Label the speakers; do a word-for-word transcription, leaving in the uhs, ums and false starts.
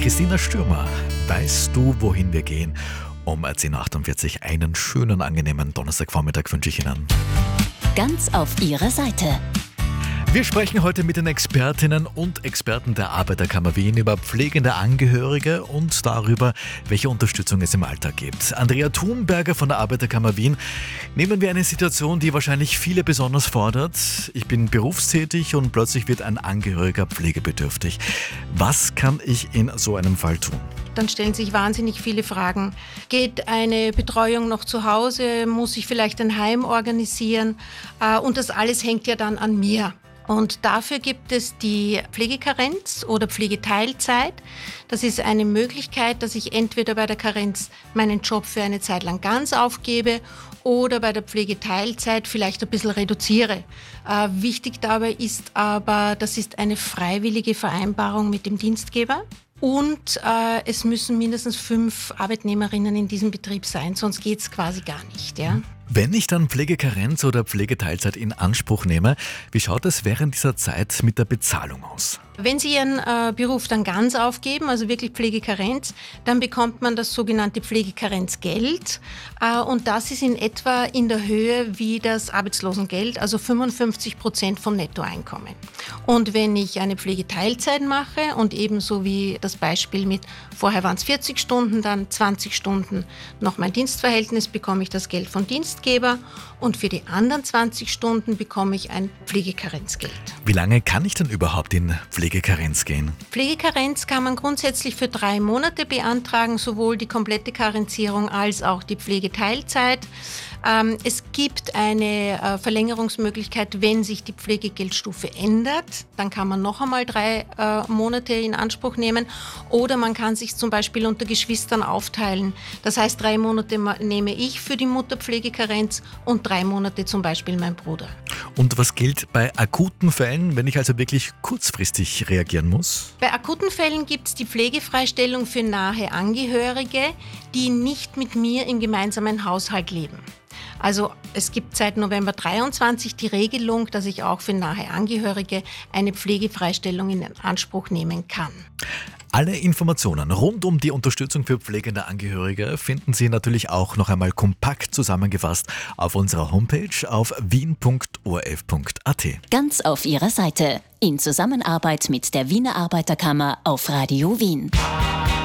Speaker 1: Christina Stürmer, weißt du, wohin wir gehen? Um zehn Uhr achtundvierzig einen schönen, angenehmen Donnerstagvormittag wünsche ich Ihnen.
Speaker 2: Ganz auf Ihrer Seite.
Speaker 1: Wir sprechen heute mit den Expertinnen und Experten der Arbeiterkammer Wien über pflegende Angehörige und darüber, welche Unterstützung es im Alltag gibt. Andrea Thunberger von der Arbeiterkammer Wien. Nehmen wir eine Situation, die wahrscheinlich viele besonders fordert. Ich bin berufstätig und plötzlich wird ein Angehöriger pflegebedürftig. Was kann ich in so einem Fall tun?
Speaker 3: Dann stellen sich wahnsinnig viele Fragen. Geht eine Betreuung noch zu Hause? Muss ich vielleicht ein Heim organisieren? Und das alles hängt ja dann an mir. Und dafür gibt es die Pflegekarenz oder Pflegeteilzeit. Das ist eine Möglichkeit, dass ich entweder bei der Karenz meinen Job für eine Zeit lang ganz aufgebe oder bei der Pflegeteilzeit vielleicht ein bisschen reduziere. Äh, wichtig dabei ist aber, das ist eine freiwillige Vereinbarung mit dem Dienstgeber. Und äh, es müssen mindestens fünf Arbeitnehmerinnen in diesem Betrieb sein, sonst geht es quasi gar nicht. Ja?
Speaker 1: Wenn ich dann Pflegekarenz oder Pflegeteilzeit in Anspruch nehme, wie schaut es während dieser Zeit mit der Bezahlung aus?
Speaker 3: Wenn Sie Ihren äh, Beruf dann ganz aufgeben, also wirklich Pflegekarenz, dann bekommt man das sogenannte Pflegekarenzgeld. Äh, und das ist in etwa in der Höhe wie das Arbeitslosengeld, also fünfundfünfzig Prozent vom Nettoeinkommen. Und wenn ich eine Pflegeteilzeit mache und ebenso wie das Beispiel mit, vorher waren es vierzig Stunden, dann zwanzig Stunden noch mein Dienstverhältnis, bekomme ich das Geld vom Dienstgeber und für die anderen zwanzig Stunden bekomme ich ein Pflegekarenzgeld.
Speaker 1: Wie lange kann ich denn überhaupt in Pflegekarenz gehen?
Speaker 3: Pflegekarenz kann man grundsätzlich für drei Monate beantragen, sowohl die komplette Karenzierung als auch die Pflegeteilzeit. Ähm, es gibt eine äh, Verlängerungsmöglichkeit, wenn sich die Pflegegeldstufe ändert. Dann kann man noch einmal drei äh, Monate in Anspruch nehmen. Oder man kann sich zum Beispiel unter Geschwistern aufteilen. Das heißt, drei Monate ma- nehme ich für die Mutter Pflegekarenz und drei Monate zum Beispiel mein Bruder.
Speaker 1: Und was gilt bei akuten Fällen, wenn ich also wirklich kurzfristig reagieren muss?
Speaker 3: Bei akuten Fällen gibt es die Pflegefreistellung für nahe Angehörige, die nicht mit mir im gemeinsamen Haushalt leben. Also es gibt seit November dreiundzwanzig die Regelung, dass ich auch für nahe Angehörige eine Pflegefreistellung in Anspruch nehmen kann.
Speaker 1: Alle Informationen rund um die Unterstützung für pflegende Angehörige finden Sie natürlich auch noch einmal kompakt zusammengefasst auf unserer Homepage auf wien punkt o r f punkt a t.
Speaker 2: Ganz auf Ihrer Seite. In Zusammenarbeit mit der Wiener Arbeiterkammer auf Radio Wien.